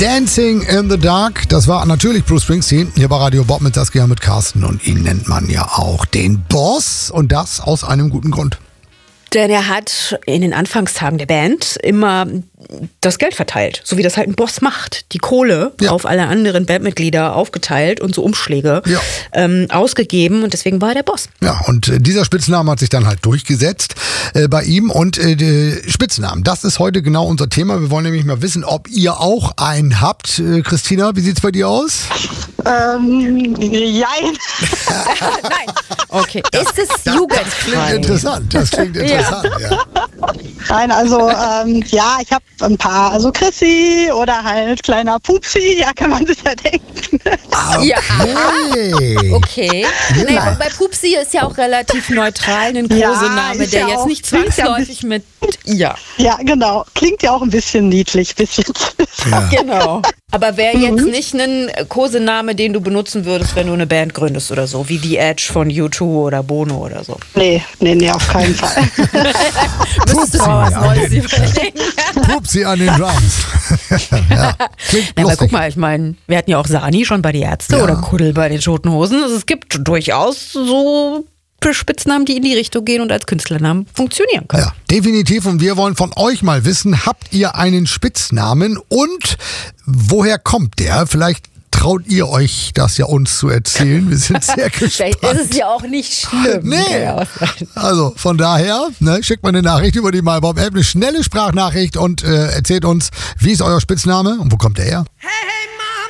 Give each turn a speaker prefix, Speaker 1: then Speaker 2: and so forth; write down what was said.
Speaker 1: Dancing in the Dark, das war natürlich Bruce Springsteen, hier bei Radio Bob mit Saskia, mit Carsten, und ihn nennt man ja auch den Boss, und das aus einem guten Grund.
Speaker 2: Denn er hat in den Anfangstagen der Band immer das Geld verteilt, so wie das halt ein Boss macht. Die Kohle auf alle anderen Bandmitglieder aufgeteilt und so Umschläge ausgegeben, und deswegen war er der Boss.
Speaker 1: Ja, und dieser Spitzname hat sich dann halt durchgesetzt bei ihm, und Spitznamen, das ist heute genau unser Thema. Wir wollen nämlich mal wissen, ob ihr auch einen habt. Christina, wie sieht's bei dir aus?
Speaker 3: Jein.
Speaker 2: Nein. Okay. Ist es jugendfrei?
Speaker 1: Das klingt interessant, ja.
Speaker 3: Nein, also ich habe ein paar. Also Chrissy oder halt kleiner Pupsi, ja, kann man sich ja denken.
Speaker 2: Ja, okay. Nee, bei Pupsi ist ja auch relativ neutral ein Kosename, der jetzt nicht zwangsläufig mit Ja,
Speaker 3: genau. Klingt ja auch ein bisschen niedlich, bisschen.
Speaker 1: Ja.
Speaker 2: Genau. Aber wäre jetzt nicht ein Kosename, den du benutzen würdest, wenn du eine Band gründest oder so, wie The Edge von U2 oder Bono oder so?
Speaker 3: Nee, auf keinen Fall.
Speaker 2: Müsstest du mal was Neues überlegen.
Speaker 1: Pupsi an den Drums. Ja, klingt
Speaker 2: Aber
Speaker 1: lustig.
Speaker 2: guck mal, ich meine, wir hatten ja auch Sani schon bei die Ärzte oder Kuddel bei den Toten Hosen. Also es gibt durchaus so Spitznamen, die in die Richtung gehen und als Künstlernamen funktionieren können.
Speaker 1: Ja, definitiv. Und wir wollen von euch mal wissen, habt ihr einen Spitznamen und woher kommt der? Vielleicht traut ihr euch das ja uns zu erzählen. Wir sind sehr gespannt.
Speaker 2: Vielleicht ist es ja auch nicht schlimm.
Speaker 1: Nee. Also von daher, schickt mal eine Nachricht über die MyBob-App, eine schnelle Sprachnachricht, und erzählt uns, wie ist euer Spitzname und wo kommt der her?
Speaker 4: Hey, hey!